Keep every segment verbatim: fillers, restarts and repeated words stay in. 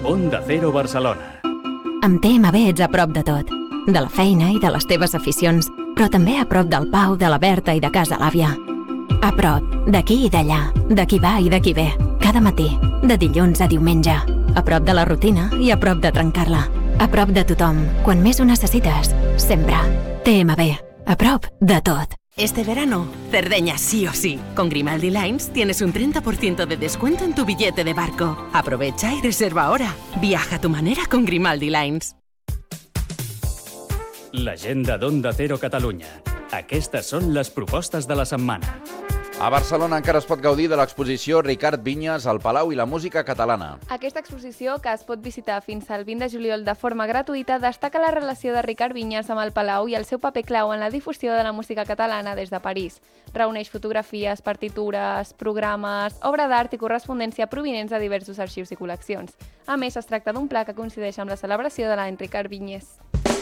Onda Cero Barcelona. Amb T M B ets a prop de tot. De la feina i de les teves aficions, però també a prop del Pau, de la Berta i de casa l'àvia. A prop, d'aquí i d'allà, de qui va i de qui ve, cada matí, de dilluns a diumenge. A prop de la rutina i a prop de trencar-la. A prop de tothom, quan més ho necessites, sempre. T M B, a prop de tot. Este verano, Cerdeña sí o sí. Con Grimaldi Lines tienes un treinta por ciento de descuento en tu billete de barco. Aprovecha y reserva ahora. Viaja a tu manera con Grimaldi Lines. L'agenda d'Onda Cero Catalunya. Aquestes són les propostes de la setmana. A Barcelona encara es pot gaudir de l'exposició Ricard Vinyes al Palau i la música catalana. Aquesta exposició, que es pot visitar fins al vint de juliol de forma gratuïta, destaca la relació de Ricard Vinyes amb el Palau i el seu paper clau en la difusió de la música catalana des de París. Reuneix fotografies, partitures, programes, obra d'art i correspondència provinents de diversos arxius i col·leccions. A més, es tracta d'un pla que coincideix amb la celebració de l'any Ricard Vinyes.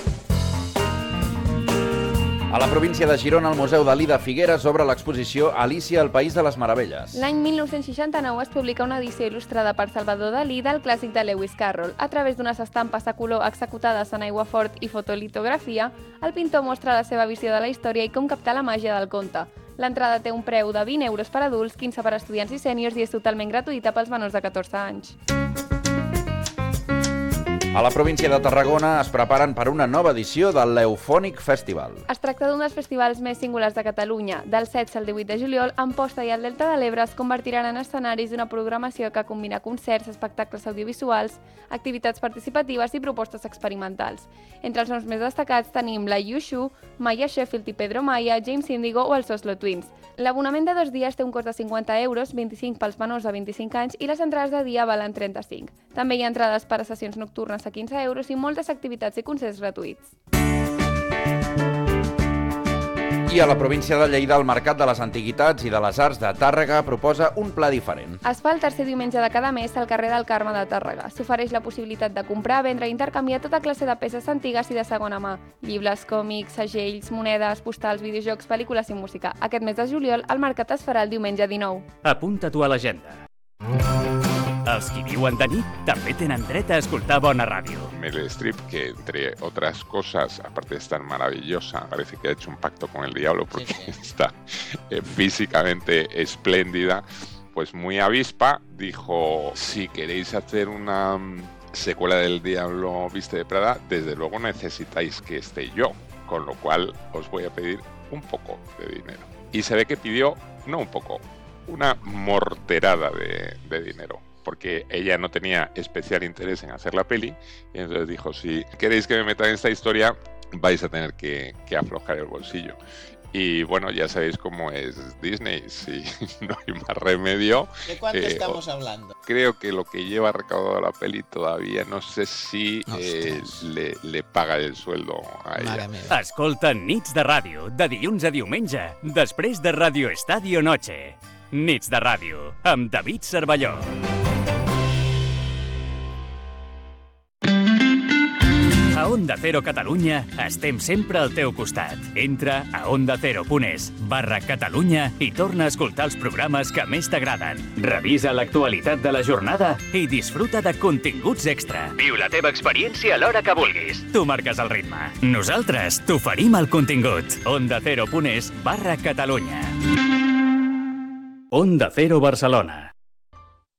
A la província de Girona, el Museu Dalí de Figueres obre l'exposició Alícia al País de les Meravelles. L'any mil nou-cents seixanta-nou es publica una edició il·lustrada per Salvador Dalí del clàssic de Lewis Carroll. A través d'unes estampes a color executades en aiguafort i fotolitografia, el pintor mostra la seva visió de la història i com captar la màgia del conte. L'entrada té un preu de vint euros per adults, quinze per estudiants i sèniors i és totalment gratuïta pels menors de catorze anys. A la província de Tarragona es preparen per una nova edició del l'Eufònic Festival. Es tracta d'un dels festivals més singulars de Catalunya. Del setze al divuit de juliol, Amposta i el Delta de l'Ebre es convertiran en escenaris d'una programació que combina concerts, espectacles audiovisuals, activitats participatives i propostes experimentals. Entre els noms més destacats tenim la Yushu, Maya Sheffield i Pedro Maya, James Indigo o els Oslo Twins. L'abonament de dos dies té un cost de cinquanta euros, vint-i-cinc pels menors de vint-i-cinc anys i les entrades de dia valen trenta-cinc. També hi ha entrades per a sessions nocturnes a quinze euros i moltes activitats i concerts gratuïts. I a la província de Lleida, el Mercat de les Antiguitats i de les Arts de Tàrrega proposa un pla diferent. Es fa el tercer diumenge de cada mes al carrer del Carme de Tàrrega. S'ofereix la possibilitat de comprar, vendre i intercanviar tota classe de peces antigues i de segona mà. Llibres, còmics, segells, monedes, postals, videojocs, pel·lícules i música. Aquest mes de juliol, el mercat es farà el diumenge dinou. Apunta-t'ho a l'agenda. Els qui viuen de nit també tenen dret a escoltar bona ràdio. Meryl Streep, que entre otras cosas, aparte de estar maravillosa, parece que ha hecho un pacto con el diablo porque sí, sí. está eh, físicamente espléndida, pues muy avispa, dijo, si queréis hacer una secuela del Diablo Viste de Prada, desde luego necesitáis que esté yo, con lo cual os voy a pedir un poco de dinero. Y se ve que pidió, no un poco, una morterada de, de dinero, porque ella no tenía especial interés en hacer la peli, y entonces dijo, si queréis que me meta en esta historia, vais a tener que, que aflojar el bolsillo. Y bueno, ya sabéis cómo es Disney, si no hay más remedio. ¿De cuánto eh, estamos hablando? Creo que lo que lleva recaudado la peli todavía no sé si eh, le, le paga el sueldo a ella. Escolta Nits de Ràdio, de dilluns a diumenge, després de Radio Estadio Noche. Nits de Ràdio, amb David Cervelló. A Onda Cero Catalunya estem sempre al teu costat. Entra a ondacero.es barra Catalunya i torna a escoltar els programes que més t'agraden. Revisa l'actualitat de la jornada i disfruta de continguts extra. Viu la teva experiència a l'hora que vulguis. Tu marques el ritme. Nosaltres t'oferim el contingut. ondacero.es barra Catalunya. Onda Cero Barcelona.